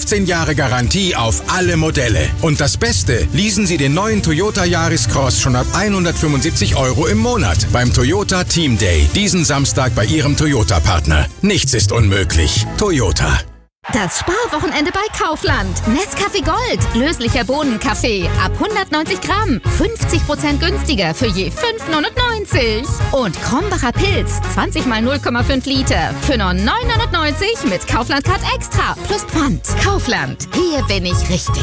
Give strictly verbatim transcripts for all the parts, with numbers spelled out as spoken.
fünfzehn Jahre Garantie auf alle Modelle. Und das Beste, leasen Sie den neuen Toyota Yaris Cross schon ab hundertfünfundsiebzig Euro im Monat beim Toyota Team Day. Diesen Samstag bei Ihrem Toyota-Partner. Nichts ist unmöglich. Toyota. Das Sparwochenende bei Kaufland. Nescafé Gold. Löslicher Bohnenkaffee. Ab hundertneunzig Gramm. fünfzig Prozent günstiger für je fünf neunundneunzig. Und Krombacher Pilz. zwanzig mal null Komma fünf Liter. Für nur neun neunundneunzig mit Kaufland Card Extra. Plus Pfand. Kaufland. Hier bin ich richtig.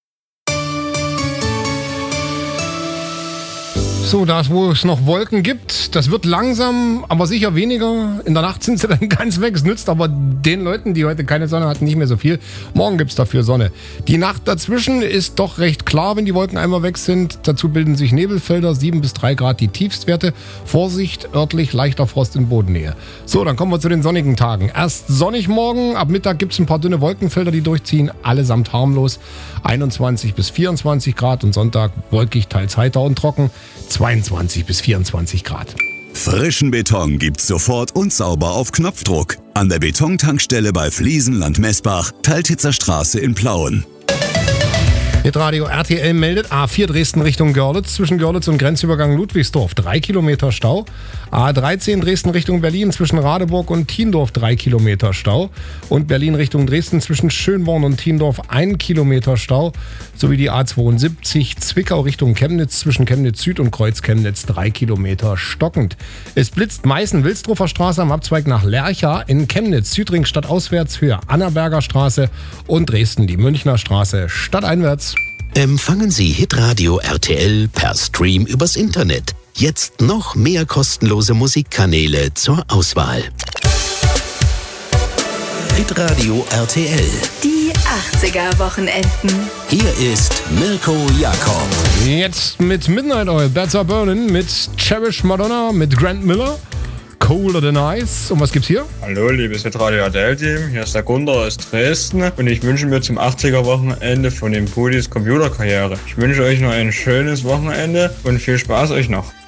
So, da wo es noch Wolken gibt, das wird langsam, aber sicher weniger. In der Nacht sind sie dann ganz weg. Es nützt aber den Leuten, die heute keine Sonne hatten, nicht mehr so viel. Morgen gibt es dafür Sonne. Die Nacht dazwischen ist doch recht klar, wenn die Wolken einmal weg sind. Dazu bilden sich Nebelfelder, sieben bis drei Grad die Tiefstwerte. Vorsicht, örtlich leichter Frost in Bodennähe. So, dann kommen wir zu den sonnigen Tagen. Erst sonnig morgen, ab Mittag gibt es ein paar dünne Wolkenfelder, die durchziehen. Allesamt harmlos. einundzwanzig bis vierundzwanzig Grad und Sonntag wolkig, teils heiter und trocken. zweiundzwanzig bis vierundzwanzig Grad. Frischen Beton gibt's sofort und sauber auf Knopfdruck. An der Betontankstelle bei Fliesenland Messbach, Teiltitzer Straße in Plauen. Hitradio R T L meldet A vier Dresden Richtung Görlitz, zwischen Görlitz und Grenzübergang Ludwigsdorf drei Kilometer Stau. A dreizehn Dresden Richtung Berlin, zwischen Radeburg und Thiendorf drei Kilometer Stau. Und Berlin Richtung Dresden zwischen Schönborn und Thiendorf ein Kilometer Stau. Sowie die A zweiundsiebzig Zwickau Richtung Chemnitz, zwischen Chemnitz Süd und Kreuz Chemnitz drei Kilometer stockend. Es blitzt Meißen-Wilsdruffer Straße am Abzweig nach Lercha, in Chemnitz Südring stadtauswärts Höhe Annaberger Straße und Dresden die Münchner Straße stadteinwärts. Empfangen Sie Hitradio R T L per Stream übers Internet. Jetzt noch mehr kostenlose Musikkanäle zur Auswahl. Hitradio R T L. Die achtziger-Wochenenden. Hier ist Mirko Jakob. Jetzt mit Midnight Oil, Beds Are Burning, mit Cherish Madonna, mit Grant Miller. Colder Than Ice. Und was gibt's hier? Hallo, liebes Hitradio R T L-Team. Hier ist der Gunther aus Dresden und ich wünsche mir zum achtziger-Wochenende von den Pudis Computerkarriere. Ich wünsche euch noch ein schönes Wochenende und viel Spaß euch noch.